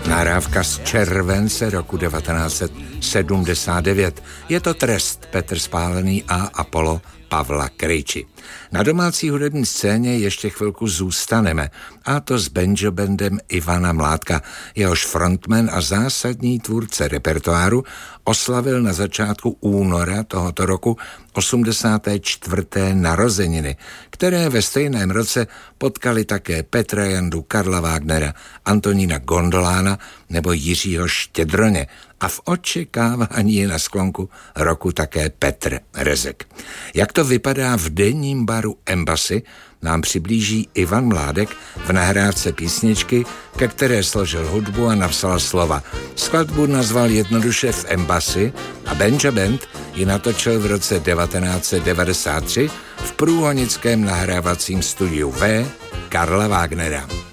Nahrávka z července roku 1979. Je to Trest, Petr Spálený a Apollo Pavla Krejči. Na domácí hudební scéně ještě chvilku zůstaneme, a to s banjo bandem Ivana Mládka, jehož frontman a zásadní tvůrce repertoáru oslavil na začátku února tohoto roku 84. narozeniny, které ve stejném roce potkali také Petra Jandu, Karla Wagnera, Antonína Gondolána nebo Jiřího Štědroně. A v očekávání je na sklonku roku také Petr Rezek. Jak to vypadá v denním baru Embassy, nám přiblíží Ivan Mládek v nahrávce písničky, ke které složil hudbu a napsal slova. Skladbu nazval jednoduše V Embassy a banjo band ji natočil v roce 1993 v průhonickém nahrávacím studiu V Karla Wagnera.